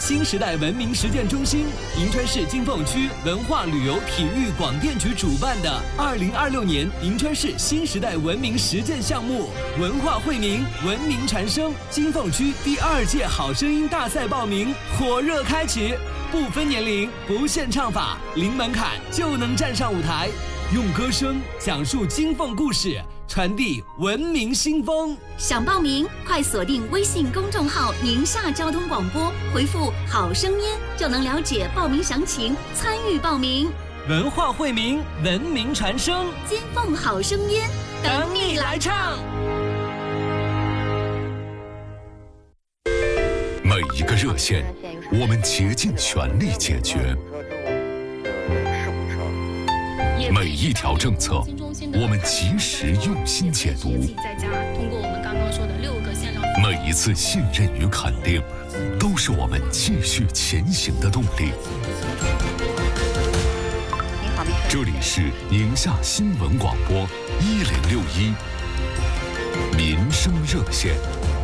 新时代文明实践中心，银川市金凤区文化旅游体育广电局主办的2026年银川市新时代文明实践项目“文化惠民，文明传声”金凤区第2届好声音大赛报名火热开启，不分年龄，不限唱法，零门槛就能站上舞台，用歌声讲述金凤故事，传递文明新风。 想报名，快锁定微信公众号“宁夏交通广播”，回复“好声音”就能了解报名详情，参与报名。 文化惠民，文明传声， 金凤好声音， 等你来唱。 每一个热线，我们竭尽全力解决；每一条政策，我们及时用心解读。每一次信任与肯定，都是我们继续前行的动力。这里是宁夏新闻广播1061民生热线。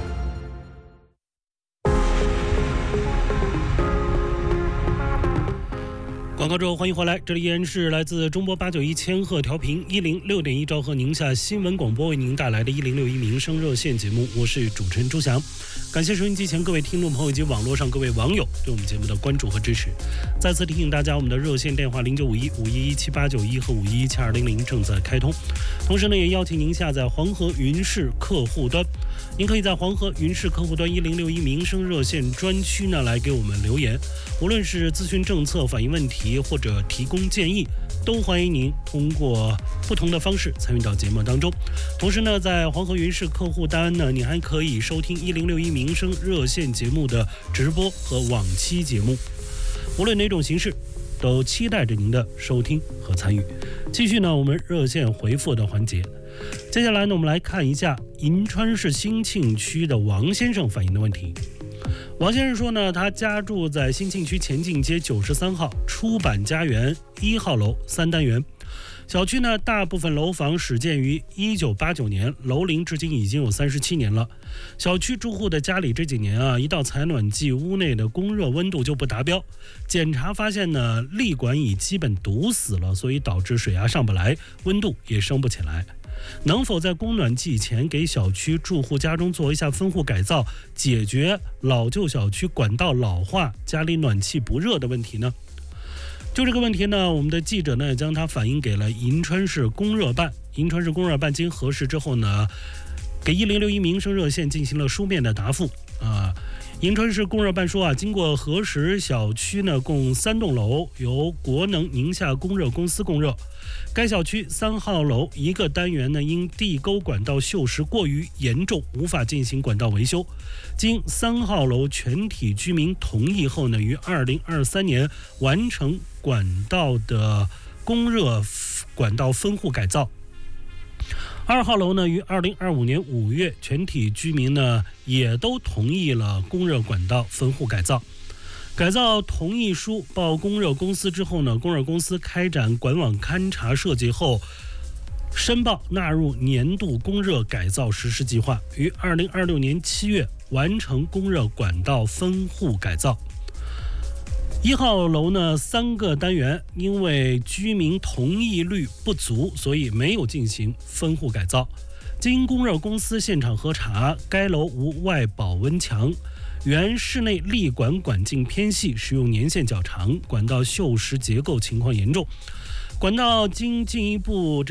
广告之后欢迎回来，这里依然是来自中波891千赫调频106.1兆赫宁夏新闻广播为您带来的1061民生热线节目，我是主持人朱翔。感谢收音机前各位听众朋友以及网络上各位网友对我们节目的关注和支持。再次提醒大家，我们的热线电话0951517891和517200正在开通。同时呢，也邀请您下载黄河云视客户端，您可以在黄河云视客户端1061民生热线专区呢来给我们留言，无论是咨询政策、反映问题或者提供建议，都欢迎您通过不同的方式参与到节目当中。同时呢，在黄河云视客户端呢，你还可以收听1061民生热线节目的直播和往期节目，无论哪种形式都期待着您的收听和参与。继续呢，我们热线回复的环节。接下来呢，我们来看一下银川市兴庆区的王先生反映的问题。王先生说呢，他家住在兴庆区前进街93号出版家园1号楼3单元。小区呢，大部分楼房始建于1989年，楼龄至今已经有37年了。小区住户的家里这几年啊，一到采暖季，屋内的供热温度就不达标。检查发现呢，立管已基本堵死了，所以导致水压上不来，温度也升不起来。能否在供暖季前给小区住户家中做一下分户改造，解决老旧小区管道老化、家里暖气不热的问题呢？就这个问题呢，我们的记者呢将它反映给了银川市供热办。银川市供热办经核实之后呢，给1061民生热线进行了书面的答复银川市供热办说经过核实，小区呢共3栋楼，由国能宁夏供热公司供热。该小区3号楼一个单元呢，因地沟管道锈蚀过于严重，无法进行管道维修。经3号楼全体居民同意后呢，于2023年完成管道的供热管道分户改造。2号楼呢，于2025年5月，全体居民呢也都同意了供热管道分户改造。改造同意书报供热公司之后呢，供热公司开展管网勘查设计后，申报纳入年度供热改造实施计划，于2026年7月完成供热管道分户改造。1号楼呢3个单元因为居民同意率不足，所以没有进行分户改造。经供热公司现场核查，该楼无外保温墙，原室内立管管径偏细，使用年限较长，管道锈蚀结构情况严重。管道经进一步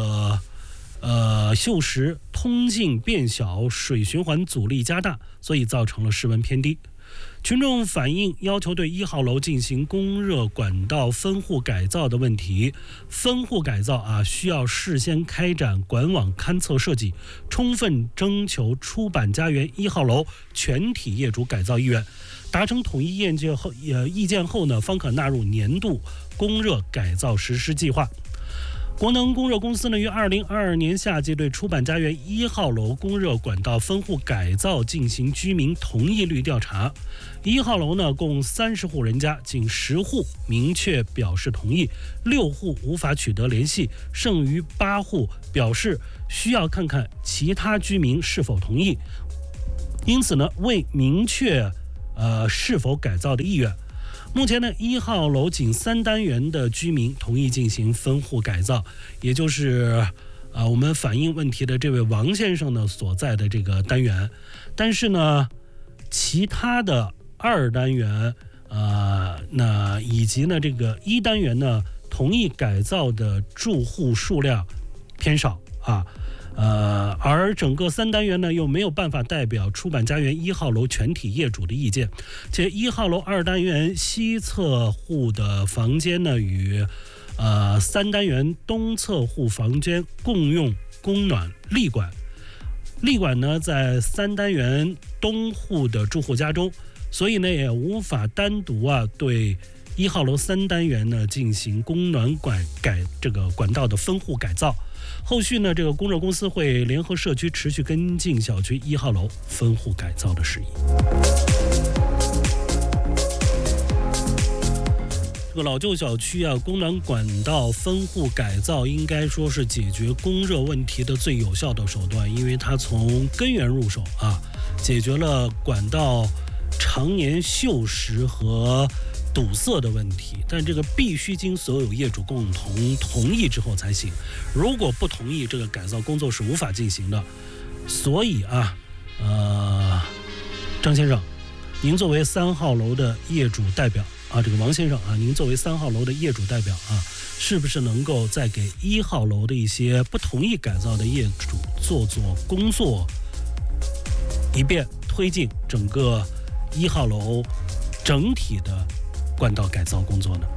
锈蚀，通径变小，水循环阻力加大，所以造成了室温偏低。群众反映要求对1号楼进行供热管道分户改造的问题。分户改造需要事先开展管网勘测设计，充分征求出版家园1号楼全体业主改造意愿，达成统一意见后呢，方可纳入年度供热改造实施计划。国能供热公司呢，于2022年夏季对出版家园1号楼供热管道分户改造进行居民同意率调查。1号楼呢，共30户人家，仅10户明确表示同意，6户无法取得联系，剩余8户表示需要看看其他居民是否同意。因此呢，未明确是否改造的意愿。目前呢，1号楼仅3单元的居民同意进行分户改造，也就是我们反映问题的这位王先生呢所在的这个单元。但是呢，其他的2单元那以及呢这个1单元呢，同意改造的住户数量偏少啊。而整个3单元呢又没有办法代表出版家园1号楼全体业主的意见，且1号楼2单元西侧户的房间呢与3单元东侧户房间共用供暖立管，立管呢在3单元东户的住户家中，所以呢也无法单独对1号楼3单元呢进行供暖这个管道的分户改造。后续呢，这个供热公司会联合社区持续跟进小区1号楼分户改造的事宜。这个老旧小区供暖管道分户改造应该说是解决供热问题的最有效的手段，因为它从根源入手解决了管道常年锈蚀和堵塞的问题，但这个必须经所有业主共同同意之后才行，如果不同意，这个改造工作是无法进行的。所以张先生，您作为3号楼的业主代表这个王先生您作为3号楼的业主代表是不是能够再给1号楼的一些不同意改造的业主做工作，以便推进整个1号楼整体的管道改造工作呢？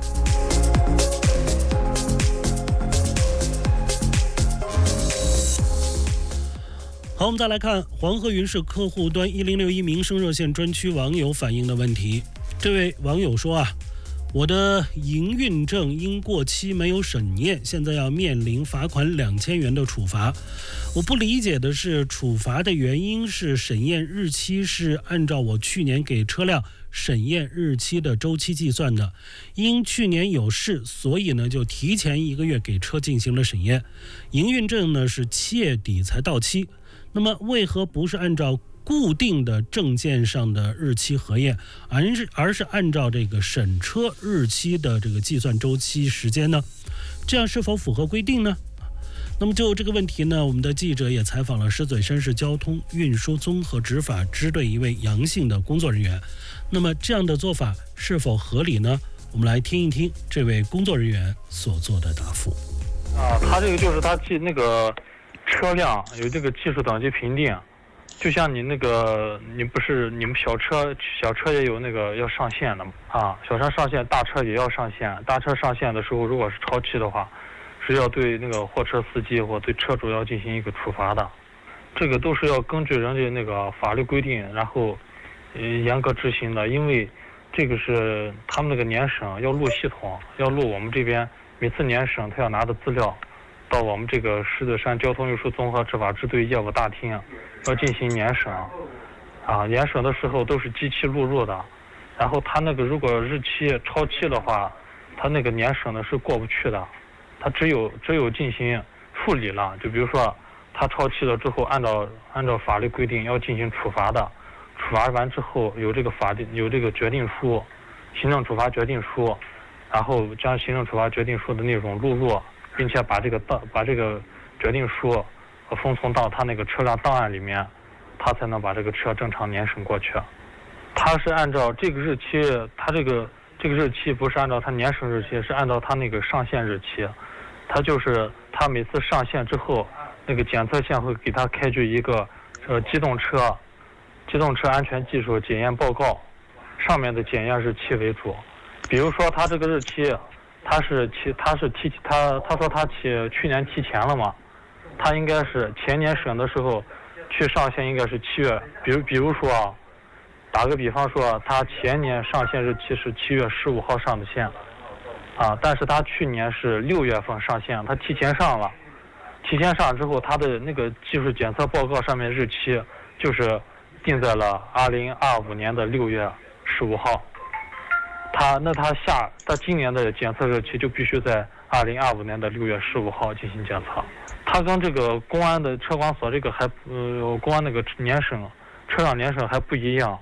好，我们再来看黄河云市客户端1061民生热线专区网友反映的问题。这位网友说我的营运证因过期没有审验，现在要面临罚款2000元的处罚。我不理解的是，处罚的原因是审验日期是按照我去年给车辆审验日期的周期计算的，因去年有事，所以呢就提前1个月给车进行了审验。营运证呢是7月底才到期，那么为何不是按照固定的证件上的日期核验，而是按照这个审车日期的这个计算周期时间呢？这样是否符合规定呢？那么就这个问题呢，我们的记者也采访了石嘴山市交通运输综合执法支队一位杨姓的工作人员。那么这样的做法是否合理呢？我们来听一听这位工作人员所做的答复。 他这个就是他那个车辆有这个技术等级评定。就像你你们小车也有那个要上线的小车上线，大车也要上线。大车上线的时候，如果是超期的话，是要对那个货车司机或对车主要进行一个处罚的。这个都是要根据人家那个法律规定，然后严格执行的。因为这个是他们那个年审要录系统，要录我们这边每次年审他要拿的资料到我们这个石嘴山交通运输综合执法支队业务大厅要进行年审年审的时候都是机器录入的，然后他那个如果日期超期的话，他那个年审呢是过不去的，他只有进行处理了。就比如说他超期了之后，按照法律规定要进行处罚的，处罚完之后有这个决定书，行政处罚决定书，然后将行政处罚决定书的内容录入，并且把这个决定书封存到他那个车辆档案里面，他才能把这个车正常年审过去。他是按照这个日期，他这个日期不是按照他年审日期，是按照他那个上线日期。他就是他每次上线之后，那个检测线会给他开具一个机动车安全技术检验报告，上面的检验日期为主。比如说他这个日期，他说他去年提前了嘛，他应该是前年审的时候去上线应该是7月，比如说打个比方说，他前年上线日期是7月15号上的线但是他去年是6月份上线，他提前上了。提前上之后，他的那个技术检测报告上面日期就是定在了2025年的6月15号。他今年的检测日期就必须在2025年的6月15号进行检测。他跟这个公安的车管所这个公安那个车辆年审还不一样。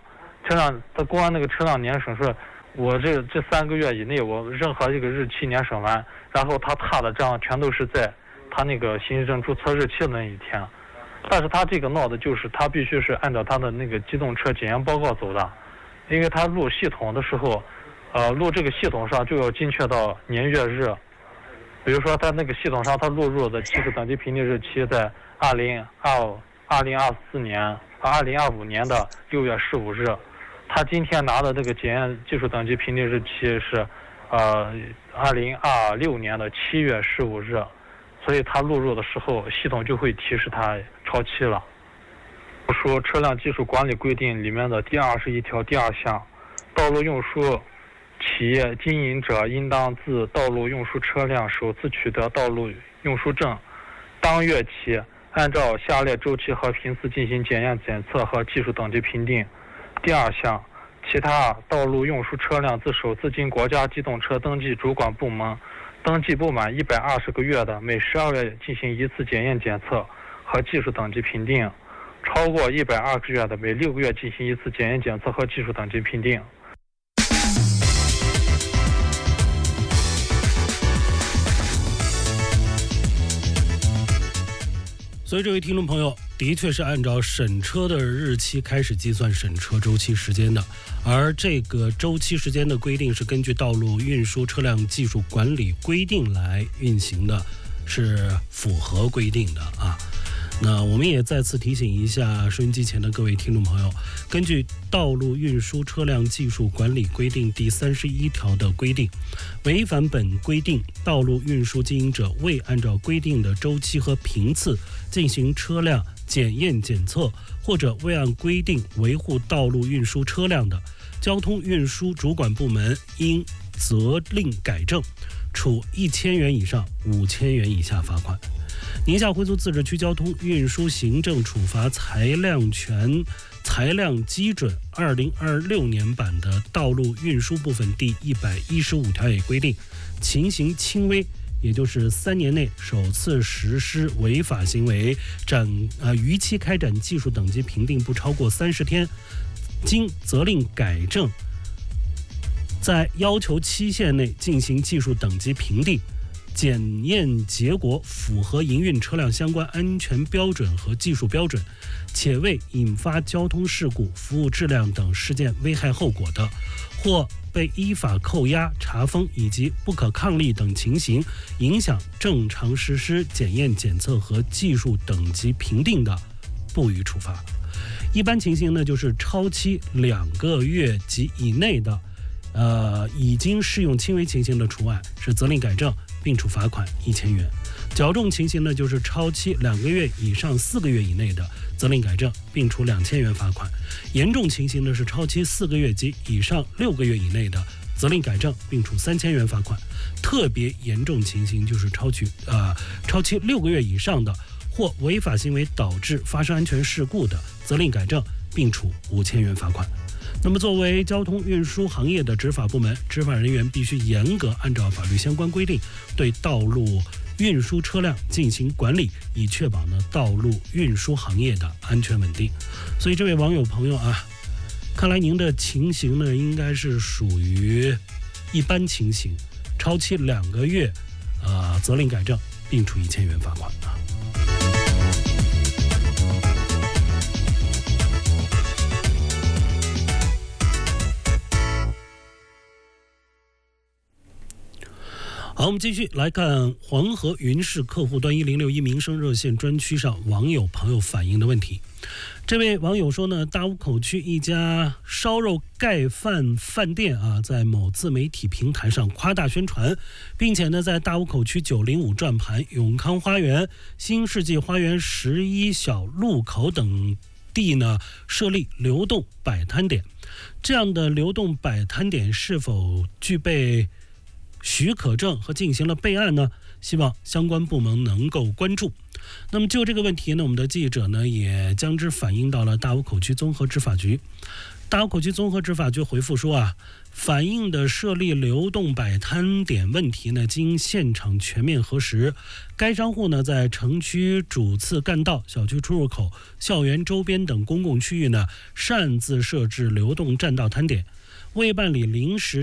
车辆他公安那个车辆年审是，我这3个月以内，我任何一个日期年审完，然后他踏的章全都是在他那个行驶证注册日期的那一天。但是他这个闹的就是他必须是按照他的那个机动车检验报告走的，因为他录系统的时候，录这个系统上就要精确到年月日。比如说他那个系统上他录入的技术等级评定日期在2025年的6月15日，他今天拿的这个检验技术等级评定日期是2026年的7月15日，所以他录入的时候系统就会提示他超期了。说车辆技术管理规定里面的第21条第2项，道路运输企业经营者应当自道路运输车辆首次取得道路运输证当月起，按照下列周期和频次进行检验检测和技术等级评定。第2项，其他道路运输车辆自首次经国家机动车登记主管部门登记不满120个月的，每12月进行1次检验检测和技术等级评定；超过120个月的，每6个月进行1次检验检测和技术等级评定。 所以这位听众朋友的确是按照审车的日期开始计算审车周期时间的，而这个周期时间的规定是根据道路运输车辆技术管理规定来运行的，是符合规定的啊。那我们也再次提醒一下收音机前的各位听众朋友，根据道路运输车辆技术管理规定第31条的规定，违反本规定，道路运输经营者未按照规定的周期和频次进行车辆检验检测，或者未按规定维护道路运输车辆的，交通运输主管部门应责令改正，处1000元以上5000元以下罚款。宁夏回族自治区交通运输行政处罚裁量权裁量基准2026年版的道路运输部分第115条也规定，情形轻微，也就是3年内首次实施违法行为，逾期开展技术等级评定不超过30天，经责令改正，在要求期限内进行技术等级评定，检验结果符合营运车辆相关安全标准和技术标准，且未引发交通事故、服务质量等事件危害后果的，或被依法扣押、查封以及不可抗力等情形影响正常实施检验检测和技术等级评定的，不予处罚。一般情形呢，就是超期2个月及以内的，已经适用轻微情形的除外，是责令改正并处罚款1000元。较重情形呢，就是超期2个月以上4个月以内的，责令改正并处2000元罚款。严重情形呢，是超期4个月及以上6个月以内的，责令改正并处3000元罚款。特别严重情形就是超期6个月以上的，或违法行为导致发生安全事故的，责令改正并处5000元罚款。那么作为交通运输行业的执法部门，执法人员必须严格按照法律相关规定对道路运输车辆进行管理，以确保呢道路运输行业的安全稳定。所以这位网友朋友啊，看来您的情形呢应该是属于一般情形，超期2个月，责令改正并处1000元罚款啊。好，我们继续来看黄河云市客户端1061民生热线专区上网友朋友反映的问题。这位网友说呢，大沽口区一家烧肉盖饭饭店啊，在某自媒体平台上夸大宣传，并且呢，在大沽口区905转盘、永康花园、新世纪花园11小路口等地呢设立流动摆摊点。这样的流动摆摊点是否具备许可证和进行了备案呢？希望相关部门能够关注。那么就这个问题呢，我们的记者呢也将之反映到了大沽口区综合执法局。 大沽口区综合执法局回复说反映的设立流动摆摊点问题呢，经现场全面核实，该商户呢在城区主次干道、小区出入口、校园周边等公共区域呢擅自设置流动占道摊点，未办理临时